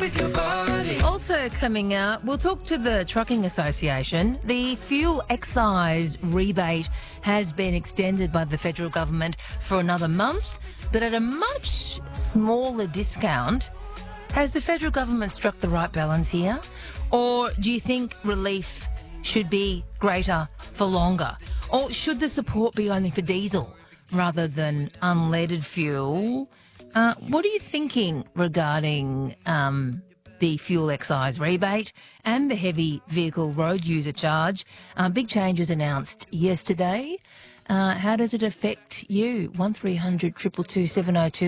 Also coming out, we'll talk to the Trucking Association. The fuel excise rebate has been extended by the federal government for another month, but at a much smaller discount. Has the federal government struck the right balance here? Or do you think relief should be greater for longer? Or should the support be only for diesel rather than unleaded fuel? What are you thinking regarding the fuel excise rebate and the heavy vehicle road user charge? Big changes announced yesterday. How does it affect you? 1300 222 702